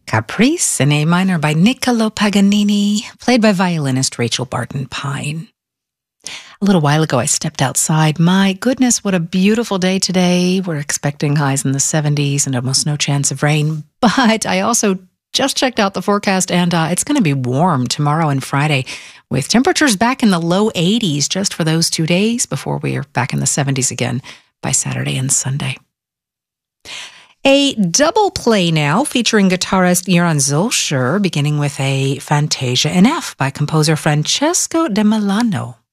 Caprice in A minor by Niccolo Paganini, played by violinist Rachel Barton Pine. A little while ago, I stepped outside. My goodness, what a beautiful day today. We're expecting highs in the 70s and almost no chance of rain. But I also just checked out the forecast, and it's going to be warm tomorrow and Friday, with temperatures back in the low 80s just for those 2 days before we are back in the 70s again by Saturday and Sunday. A double play now featuring guitarist Joran Zülscher, beginning with a Fantasia in F by composer Francesco de Milano.